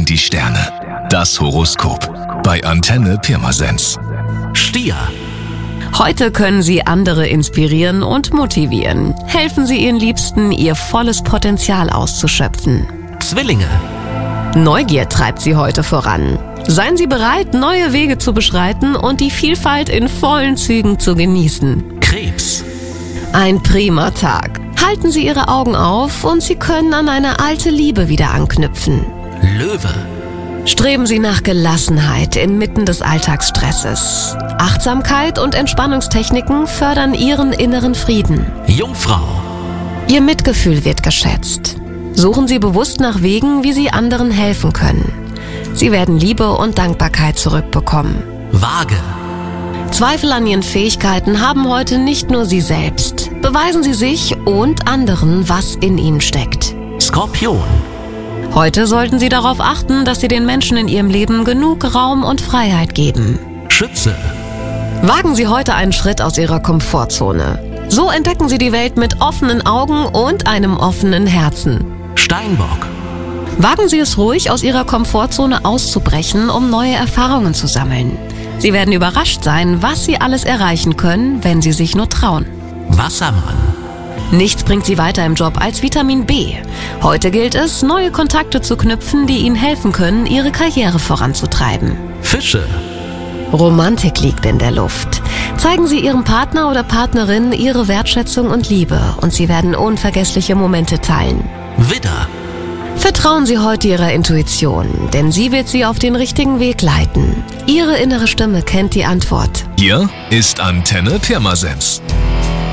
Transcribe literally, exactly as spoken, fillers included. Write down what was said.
die Sterne. Das Horoskop bei Antenne Pirmasens. Stier. Heute können Sie andere inspirieren und motivieren. Helfen Sie Ihren Liebsten, ihr volles Potenzial auszuschöpfen. Zwillinge. Neugier treibt Sie heute voran. Seien Sie bereit, neue Wege zu beschreiten und die Vielfalt in vollen Zügen zu genießen. Krebs. Ein prima Tag. Halten Sie Ihre Augen auf und Sie können an eine alte Liebe wieder anknüpfen. Löwe. Streben Sie nach Gelassenheit inmitten des Alltagsstresses. Achtsamkeit und Entspannungstechniken fördern Ihren inneren Frieden. Jungfrau. Ihr Mitgefühl wird geschätzt. Suchen Sie bewusst nach Wegen, wie Sie anderen helfen können. Sie werden Liebe und Dankbarkeit zurückbekommen. Waage. Zweifel an Ihren Fähigkeiten haben heute nicht nur Sie selbst. Beweisen Sie sich und anderen, was in Ihnen steckt. Skorpion. Heute sollten Sie darauf achten, dass Sie den Menschen in Ihrem Leben genug Raum und Freiheit geben. Schütze. Wagen Sie heute einen Schritt aus Ihrer Komfortzone. So entdecken Sie die Welt mit offenen Augen und einem offenen Herzen. Steinbock. Wagen Sie es ruhig, aus Ihrer Komfortzone auszubrechen, um neue Erfahrungen zu sammeln. Sie werden überrascht sein, was Sie alles erreichen können, wenn Sie sich nur trauen. Wassermann. Nichts bringt Sie weiter im Job als Vitamin B. Heute gilt es, neue Kontakte zu knüpfen, die Ihnen helfen können, Ihre Karriere voranzutreiben. Fische. Romantik liegt in der Luft. Zeigen Sie Ihrem Partner oder Partnerin Ihre Wertschätzung und Liebe und Sie werden unvergessliche Momente teilen. Widder. Vertrauen Sie heute Ihrer Intuition, denn sie wird Sie auf den richtigen Weg leiten. Ihre innere Stimme kennt die Antwort. Hier ist Antenne Pirmasens.